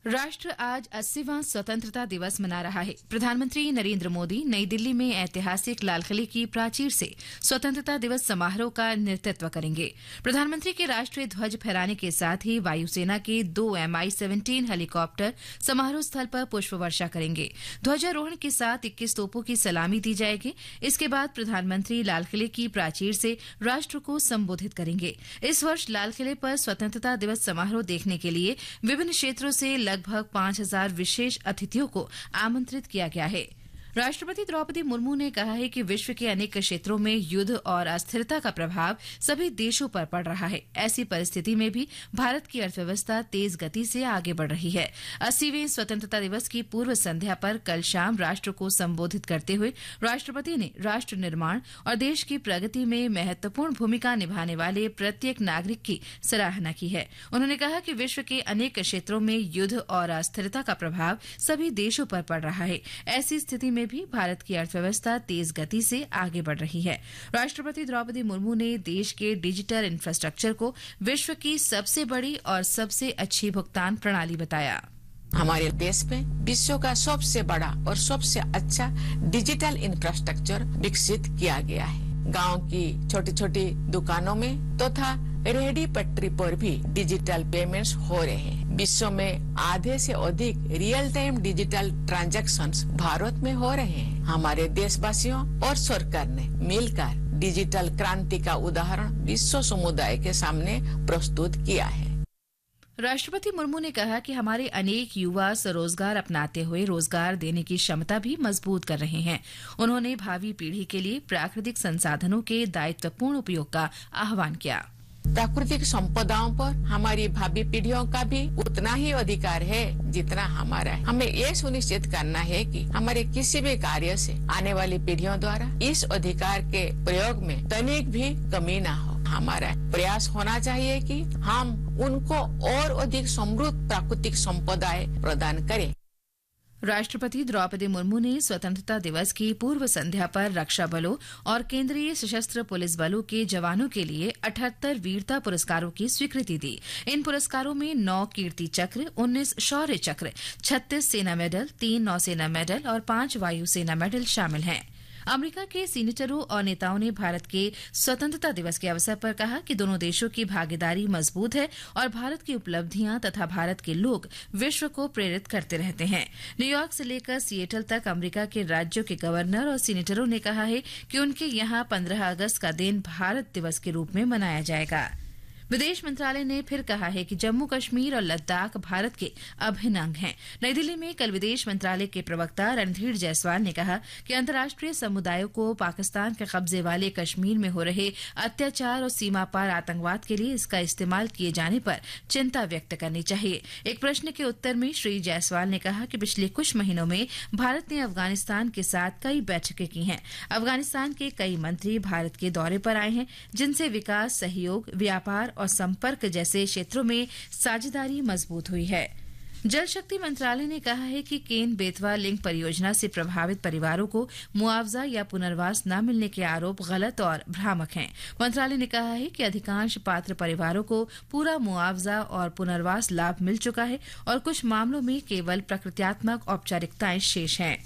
राष्ट्र आज 80वां स्वतंत्रता दिवस मना रहा है। प्रधानमंत्री नरेंद्र मोदी नई दिल्ली में ऐतिहासिक लाल किले की प्राचीर से स्वतंत्रता दिवस समारोह का नेतृत्व करेंगे। प्रधानमंत्री के राष्ट्रीय ध्वज फहराने के साथ ही वायुसेना के 2 Mi-17 हेलीकॉप्टर समारोह स्थल पर पुष्प वर्षा करेंगे। ध्वजारोहण के साथ 21 तोपों की सलामी दी जाएगी। इसके बाद प्रधानमंत्री लाल किले की प्राचीर से राष्ट्र को संबोधित करेंगे। इस वर्ष लाल किले पर स्वतंत्रता दिवस समारोह देखने के लिए विभिन्न क्षेत्रों से लगभग 5000 विशेष अतिथियों को आमंत्रित किया गया है। राष्ट्रपति द्रौपदी मुर्मू ने कहा है कि विश्व के अनेक क्षेत्रों में युद्ध और अस्थिरता का प्रभाव सभी देशों पर पड़ रहा है। ऐसी परिस्थिति में भी भारत की अर्थव्यवस्था तेज गति से आगे बढ़ रही है। 80वें स्वतंत्रता दिवस की पूर्व संध्या पर कल शाम राष्ट्र को संबोधित करते हुए राष्ट्रपति ने राष्ट्र निर्माण और देश की प्रगति में महत्वपूर्ण भूमिका निभाने वाले प्रत्येक नागरिक की सराहना की है। उन्होंने कहा कि विश्व के अनेक क्षेत्रों में युद्ध और अस्थिरता का प्रभाव सभी देशों पर पड़ रहा है। ऐसी स्थिति में भी भारत की अर्थव्यवस्था तेज गति से आगे बढ़ रही है। राष्ट्रपति द्रौपदी मुर्मू ने देश के डिजिटल इंफ्रास्ट्रक्चर को विश्व की सबसे बड़ी और सबसे अच्छी भुगतान प्रणाली बताया। हमारे देश में विश्व का सबसे बड़ा और सबसे अच्छा डिजिटल इंफ्रास्ट्रक्चर विकसित किया गया है। गांव की छोटी छोटी दुकानों में तथा रेहड़ी पटरी पर भी डिजिटल पेमेंट्स हो रहे हैं। विश्व में आधे से अधिक real time digital transactions Bharat में हो रहे हैं। हमारे देशवासियों और सरकार ने मिलकर डिजिटल क्रांति का उदाहरण विश्व समुदाय के सामने प्रस्तुत किया है। राष्ट्रपति मुर्मू ने कहा कि हमारे अनेक युवा स्वरोजगार अपनाते हुए रोजगार देने की क्षमता भी मजबूत कर रहे हैं। उन्होंने भावी पीढ़ी के लिए प्राकृतिक संसाधनों के दायित्वपूर्ण उपयोग का आह्वान किया। प्राकृतिक संपदाओं पर हमारी भावी पीढ़ियों का भी उतना ही अधिकार है जितना हमारा है। हमें ये सुनिश्चित करना है कि हमारे किसी भी कार्य से आने वाली पीढ़ियों द्वारा इस अधिकार के प्रयोग में तनिक भी कमी न हो। हमारा प्रयास होना चाहिए कि हम उनको और अधिक समृद्ध प्राकृतिक संपदाएं प्रदान करें। राष्ट्रपति द्रौपदी मुर्मू ने स्वतंत्रता दिवस की पूर्व संध्या पर रक्षा बलों और केंद्रीय सशस्त्र पुलिस बलों के जवानों के लिए 78 वीरता पुरस्कारों की स्वीकृति दी। इन पुरस्कारों में 9 कीर्ति चक्र, 19 शौर्य चक्र, 36 सेना मेडल, 3 नौसेना मेडल और 5 वायुसेना मेडल शामिल हैं। अमेरिका के सीनेटरों और नेताओं ने भारत के स्वतंत्रता दिवस के अवसर पर कहा कि दोनों देशों की भागीदारी मजबूत है और भारत की उपलब्धियां तथा भारत के लोग विश्व को प्रेरित करते रहते हैं। न्यूयॉर्क से लेकर सिएटल तक अमेरिका के राज्यों के गवर्नर और सीनेटरों ने कहा है कि उनके यहां 15 अगस्त का दिन भारत दिवस के रूप में मनाया जाएगा। विदेश मंत्रालय ने फिर कहा है कि जम्मू कश्मीर और लद्दाख भारत के अभिन्न अंग हैं। नई दिल्ली में कल विदेश मंत्रालय के प्रवक्ता रणधीर जायसवाल ने कहा कि अंतर्राष्ट्रीय समुदायों को पाकिस्तान के कब्जे वाले कश्मीर में हो रहे अत्याचार और सीमा पार आतंकवाद के लिए इसका इस्तेमाल किए जाने पर चिंता व्यक्त करनी चाहिए। एक प्रश्न के उत्तर में श्री जायसवाल ने कहा कि पिछले कुछ महीनों में भारत ने अफगानिस्तान के साथ कई बैठकें की हैं। अफगानिस्तान के कई मंत्री भारत के दौरे पर आए हैं, जिनसे विकास, सहयोग, व्यापार और संपर्क जैसे क्षेत्रों में साझेदारी मजबूत हुई है। जल शक्ति मंत्रालय ने कहा है कि केन बेतवा लिंक परियोजना से प्रभावित परिवारों को मुआवजा या पुनर्वास न मिलने के आरोप गलत और भ्रामक हैं। मंत्रालय ने कहा है कि अधिकांश पात्र परिवारों को पूरा मुआवजा और पुनर्वास लाभ मिल चुका है और कुछ मामलों में केवल प्रकृत्यात्मक औपचारिकताएं शेष हैं।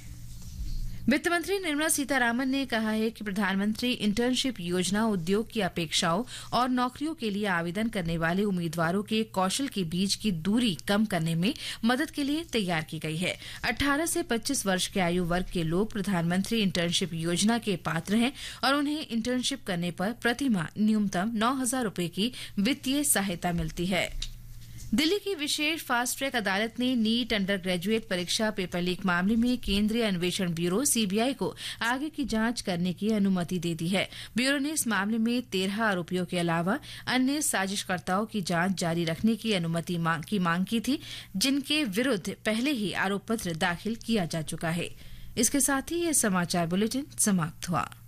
वित्त मंत्री निर्मला सीतारामन ने कहा है कि प्रधानमंत्री इंटर्नशिप योजना उद्योग की अपेक्षाओं और नौकरियों के लिए आवेदन करने वाले उम्मीदवारों के कौशल के बीच की दूरी कम करने में मदद के लिए तैयार की गई है। 18 से 25 वर्ष के आयु वर्ग के लोग प्रधानमंत्री इंटर्नशिप योजना के पात्र हैं और उन्हें इंटर्नशिप करने पर प्रतिमाह न्यूनतम 9,000 रूपये की वित्तीय सहायता मिलती है। दिल्ली की विशेष फास्ट ट्रैक अदालत ने नीट अंडर ग्रेजुएट परीक्षा पेपर लीक मामले में केंद्रीय अन्वेषण ब्यूरो सीबीआई को आगे की जांच करने की अनुमति दे दी है। ब्यूरो ने इस मामले में 13 आरोपियों के अलावा अन्य साजिशकर्ताओं की जांच जारी रखने की अनुमति की मांग की थी, जिनके विरुद्ध पहले ही आरोप पत्र दाखिल किया जा चुका है। इसके साथ ही यह समाचार बुलेटिन समाप्त हुआ।